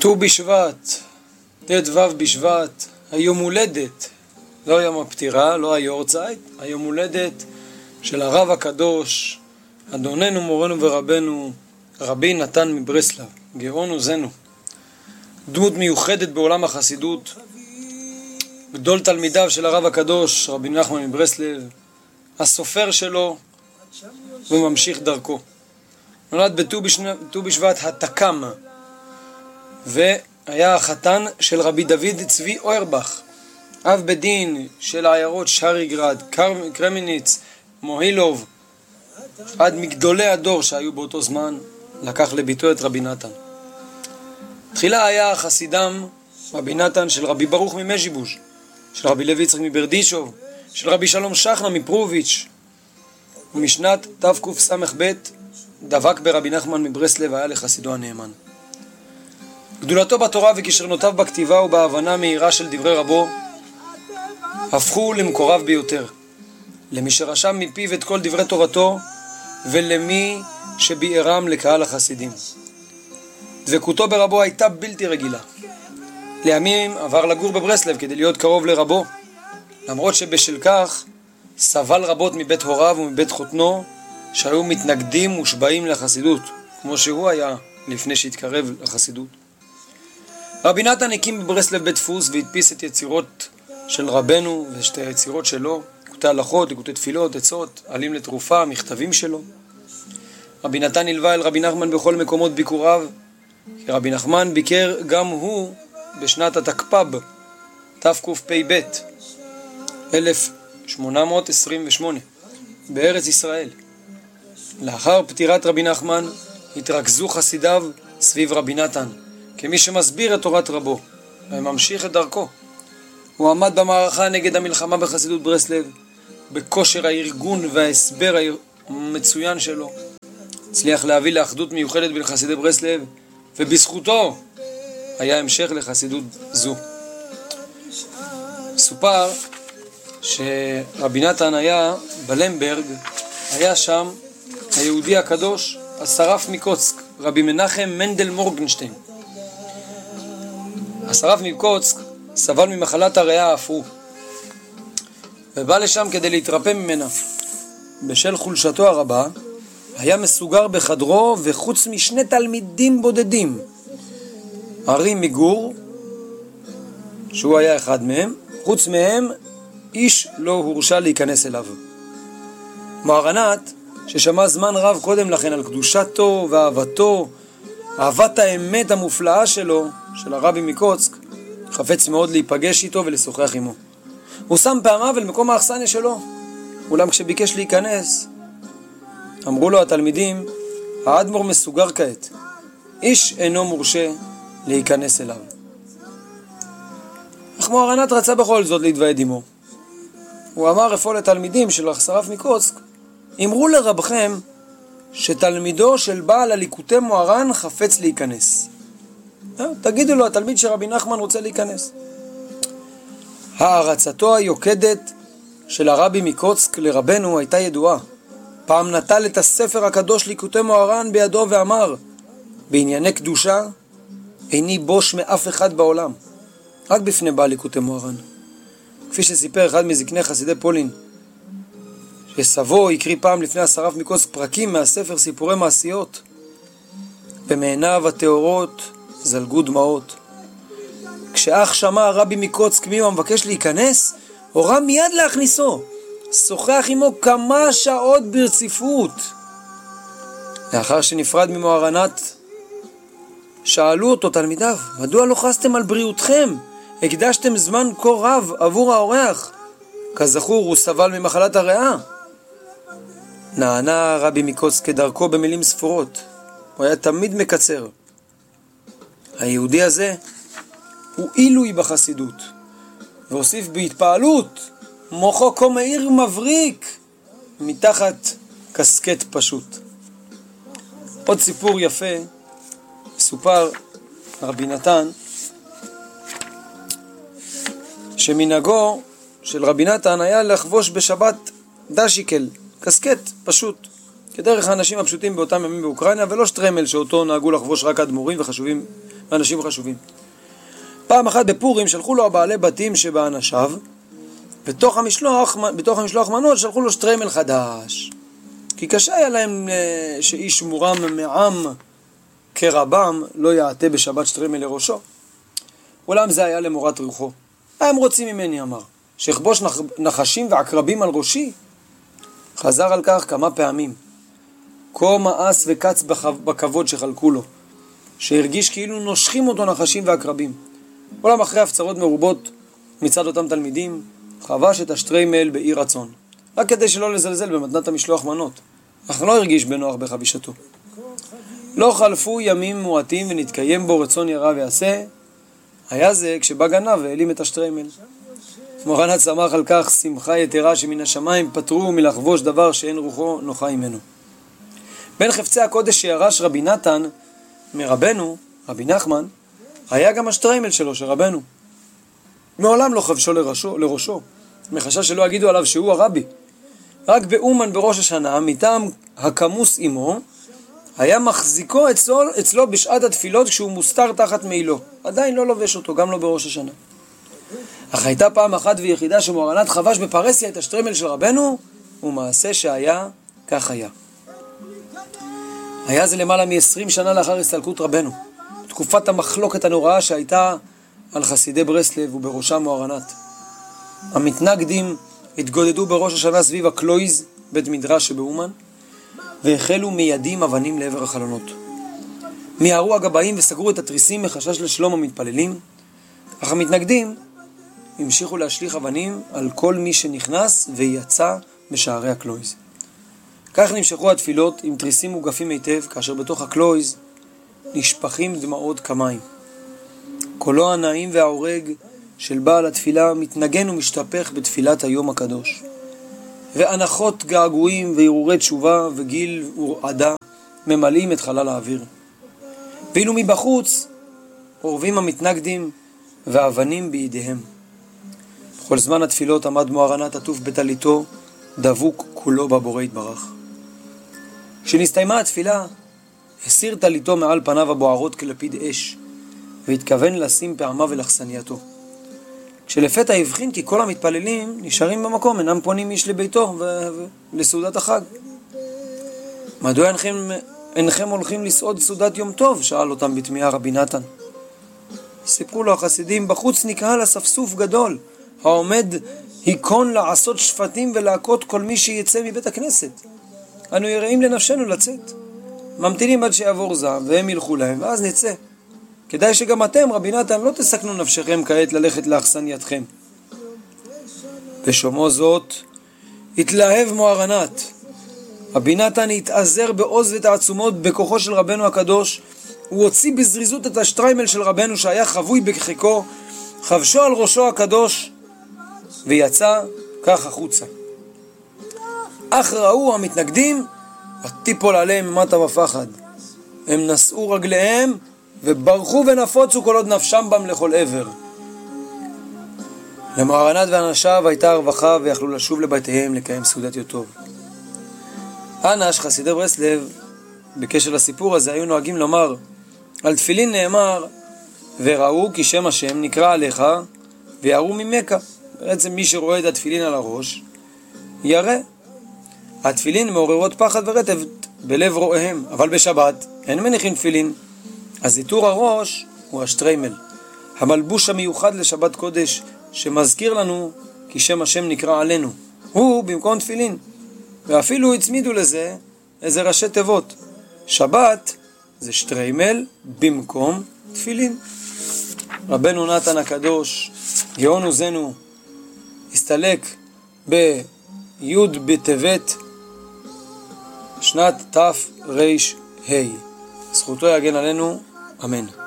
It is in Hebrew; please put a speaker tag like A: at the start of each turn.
A: ט"ו בשבט, ט"ו בשבט, היום הולדת, לא יום הפטירה, לא היורצייט, היום הולדת של הרב הקדוש, אדוננו מורנו ורבנו, רבי נתן מברסלב, גאון עוזנו. דמות מיוחדת בעולם החסידות, גדול תלמידיו של הרב הקדוש, רבי נחמן מברסלב, הסופר שלו וממשיך דרכו. נולד בט"ו בשבט התקם, והיה החתן של רבי דוד צבי אוירבך, אב בדין של העיירות שריגרד, קרמיניץ, מוהילוב, עד מגדולי הדור שהיו באותו זמן, לקח לביתו את רבי נתן. תחילה היה חסידם רבי נתן של רבי ברוך ממז'יבוז', של רבי לוי יצחק מברדישוב, של רבי שלום שכנא מפרוביץ'. ומשנת תקס"ב דבק ברבי נחמן מברסלב והיה לחסידו הנאמן. גדולתו בתורה וכישרונותיו בכתיבה ובהבנה מהירה של דברי רבו הפכו למקורב ביותר, למי שרשם מפיו את כל דברי תורתו ולמי שביערם לקהל החסידים. דבקותו ברבו הייתה בלתי רגילה. לימים עבר לגור בברסלב כדי להיות קרוב לרבו, למרות שבשל כך סבל רבות מבית הוריו ומבית חותנו שהיו מתנגדים מושבעים לחסידות, כמו שהוא היה לפני שהתקרב לחסידות. רבי נתן הקים בברסלב בית דפוס והדפיס את יצירות של רבנו ושתי היצירות שלו, ליקוטי הלכות, ליקוטי תפילות, עצות, עלים לתרופה, מכתבים שלו. רבי נתן הלווה אל רבי נחמן בכל מקומות ביקוריו, כי רבי נחמן ביקר גם הוא בשנת התקפ"ב, תקפ"ב, 1828, בארץ ישראל. לאחר פטירת רבי נחמן התרכזו חסידיו סביב רבי נתן, כמי שמסביר את תורת רבו, וממשיך את דרכו. הוא עמד במערכה נגד המלחמה בחסידות ברסלב, בכושר הארגון וההסבר המצוין שלו. הצליח להביא לאחדות מיוחדת בין חסידי ברסלב, ובזכותו היה המשך לחסידות זו. סופר שרבי נתן היה בלמברג, היה שם היהודי הקדוש, השרף מקוצק, רבי מנחם מנדל מורגנשטיין. השרף מקוצק סבל ממחלת הריאה אף הוא, ובא לשם כדי להתרפא ממנה. בשל חולשתו הרבה היה מסוגר בחדרו, וחוץ משני תלמידים בודדים, ארי מגור, שהוא היה אחד מהם, חוץ מהם איש לא הורשה להיכנס אליו. מוהר"נת, ששמע זמן רב קודם לכן על קדושתו ואהבתו, אהבת האמת המופלאה שלו, של הרבי מקוצק, חפץ מאוד להיפגש איתו ולשוחח עמו. הוא שם פעמיו אל מקום האכסניה שלו, אולם כשביקש להיכנס, אמרו לו התלמידים, האדמו"ר מסוגר כעת, איש אינו מורשה להיכנס אליו. אך מוהר"נת רצה בכל זאת להתוועד עמו. הוא אמר אפוא לתלמידים של השרף מקוצק, אמרו לרבכם שתלמידו של בעל הליקוטי מוהר"ן חפץ להיכנס. תגידו לו, התלמיד של רבי נחמן רוצה להיכנס. הערצתו היוקדת של הרבי מקוצק לרבנו הייתה ידועה. פעם נטל את הספר הקדוש ליקוטי מוהר"ן בידו ואמר, בענייני קדושה איני בוש מאף אחד בעולם, רק בפני בעל ליקוטי מוהר"ן. כפי שסיפר אחד מזקני חסידי פולין, שסבו הקריא פעם לפני השרף מקוצק פרקים מהספר סיפורי מעשיות, ומעיניו הטהורות זלגו דמעות. כשאח שמע הרבי מקוצק מי הוא המבקש להיכנס, הורה מיד להכניסו, שוחח עמו כמה שעות ברציפות. לאחר שנפרד ממוהר"נת, שאלו אותו תלמידיו, מדוע לא חסתם על בריאותכם? הקדשתם זמן כה רב עבור האורח. כזכור הוא סבל ממחלת הריאה. נענה רבי מקוצק כדרכו במילים ספורות. הוא היה תמיד מקצר. היהודי הזה הוא עילוי בחסידות, והוסיף בהתפעלות, מוחו כה מאיר מבריק מתחת קסקט פשוט. עוד סיפור יפה מסופר רבי נתן, שמנהגו של רבי נתן היה לחבוש בשבת דשיקל, קסקט פשוט. כדרך האנשים הפשוטים באותם ימים באוקראינה, ולא שטרמל שאותו נהגו לחבוש רק אדמו"רים ואנשים חשובים. פעם אחת בפורים שלחו לו הבעלי בתים שבאנשיו, בתוך המשלוח מנות שלחו לו שטרמל חדש. כי קשה היה להם שאיש מורם מעם כרבם לא יעטה בשבת שטרמל לראשו. אולם זה היה למורת רוחו. הם רוצים ממני, אמר, שכבוש נחשים ועקרבים על ראשי. חזר על כך כמה פעמים. כה מאס וקץ בכבוד שחלקו לו, שהרגיש כאילו נושכים אותו נחשים ועקרבים. אולם אחרי הפצרות מרובות מצד אותם תלמידים, חבש את השטריימל באי רצון, רק כדי שלא לזלזל במתנת המשלוח מנות, אך לא הרגיש בנוח בחבישתו. לא חלפו ימים מועטים ונתקיים בו רצון ירא ועשה, היה זה כשבא גנב והעלים את השטריימל. מורנת שמח על כך שמחה יתרה שמן השמיים פטרו מלחבוש דבר שאין רוחו נוחה ממנו. בין חפצי הקודש שירש רבי נתן מרבנו, רבי נחמן, היה גם השטריימל שלו של רבנו. מעולם לא חבשו לראשו, מחשש שלא יגידו עליו שהוא הרבי. רק באומן בראש השנה, מטעם הכמוס עמו, היה מחזיקו אצלו בשעת התפילות כשהוא מוסתר תחת מעילו. עדיין לא לובש אותו, גם לא בראש השנה. אך הייתה פעם אחת ויחידה שמורנת חבש בפרסיה את השטריימל של רבנו, ומעשה שהיה, כך היה. היה זה למעלה מ-20 שנה לאחר הסתלקות רבנו, תקופת המחלוקת הנוראה שהייתה על חסידי ברסלב ובראשם מוהרנת. המתנגדים התגודדו בראש השנה סביב הקלויז, בית מדרש שבאומן, והחלו מיידים אבנים לעבר החלונות. מיהרו הגבאים וסגרו את התריסים מחשש לשלום המתפללים, אך המתנגדים המשיכו להשליך אבנים על כל מי שנכנס ויצא בשערי הקלויז. כך נמשכו התפילות עם תריסים מוגפים היטב, כאשר בתוך הקלויז נשפכים דמעות כמים. קולו הנעים והעורג של בעל התפילה מתנגן ומשתפך בתפילת היום הקדוש. ואנחות געגועים והרהורי תשובה וגיל ורעדה ממלאים את חלל האוויר. ואילו מבחוץ אורבים המתנגדים ואבנים בידיהם. בכל זמן התפילות עמד מוהרנת עטוף בטליתו, דבוק כולו בבורא יתברך. כשנסתיימה התפילה, הסיר טליתו מעל פניו הבוערות כלפיד אש, והתכוון לשים פעמיו ולחסנייתו. כשלפתע הבחין כי כל המתפללים נשארים במקום, אינם פונים איש לביתו ולסעודת החג. מדוע אינכם הולכים לסעוד סעודת יום טוב? שאל אותם בתמיהה רבי נתן. סיפרו לו החסידים, בחוץ נקרא לספסוף גדול, העומד היכון לעשות שפטים ולהכות כל מי שיצא מבית הכנסת. אנו יראים לנפשנו לצאת. ממתינים עד שיעבור זעם והם ילכו להם, ואז נצא. כדאי שגם אתם, רבי נתן, לא תסכנו נפשכם כעת ללכת לאכסנייתכם. בשומעו זאת, התלהב מוהרנת. רבי נתן התעזר בעוז ותעצומות בכוחו של רבנו הקדוש, הוא הוציא בזריזות את השטריימל של רבנו שהיה חבוי בחיקו, חבשו על ראשו הקדוש, ויצא כך החוצה. אך ראו המתנגדים, ותיפול עליהם מטה ופחד. הם נשאו רגליהם, וברחו ונפוצו כל עוד נפשם בם לכל עבר. למוהרנת ואנשיו הייתה הרווחה ויכלו לשוב לבתיהם לקיים סעודת יום טוב. אנש, חסידי ברסלב, בקשר לסיפור הזה היו נוהגים לומר, על תפילין נאמר, וראו כי שם השם נקרא עליך ויראו ממך. בעצם מי שרואה את התפילין על הראש ירא. התפילין מעוררות פחד ורטב בלב רואיהם, אבל בשבת אין מניחים תפילין. אז עיטור הראש הוא השטריימל, המלבוש המיוחד לשבת קודש, שמזכיר לנו כי שם השם נקרא עלינו. הוא במקום תפילין, ואפילו הצמידו לזה איזה ראשי תיבות. שבת זה שטריימל במקום תפילין. רבנו נתן הקדוש, גאון עוזנו, הסתלק בי' בטבת שנת תר"ה. זכותו יגן עלינו, אמן.